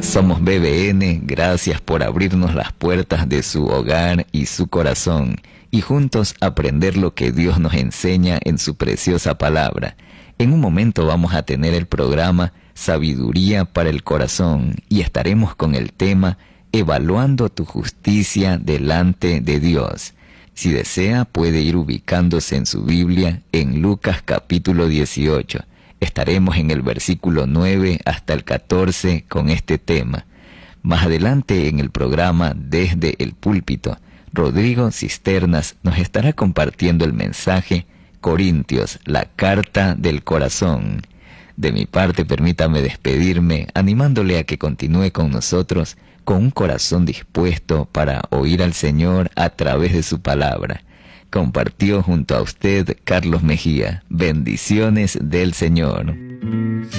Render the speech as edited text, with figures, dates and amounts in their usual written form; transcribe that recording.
Somos BBN, gracias por abrirnos las puertas de su hogar y su corazón, y juntos aprender lo que Dios nos enseña en su preciosa palabra. En un momento vamos a tener el programa Sabiduría para el Corazón y estaremos con el tema Evaluando tu justicia delante de Dios. Si desea, puede ir ubicándose en su Biblia en Lucas capítulo 18. Estaremos en el versículo 9 hasta el 14 con este tema. Más adelante en el programa Desde el Púlpito, Rodrigo Cisternas nos estará compartiendo el mensaje Corintios, la carta del corazón. De mi parte, permítame despedirme animándole a que continúe con nosotros con un corazón dispuesto para oír al Señor a través de su palabra. Compartió junto a usted Carlos Mejía. Bendiciones del Señor.